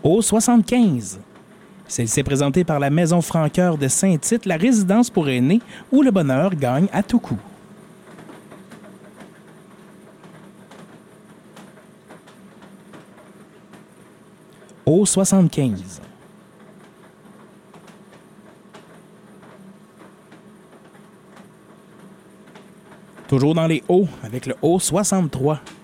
Au 75. Celle-ci est présentée par la Maison Francoeur de Saint-Tite, la résidence pour aînés, où le bonheur gagne à tout coup. Au 75. Toujours dans les hauts, avec le haut 63.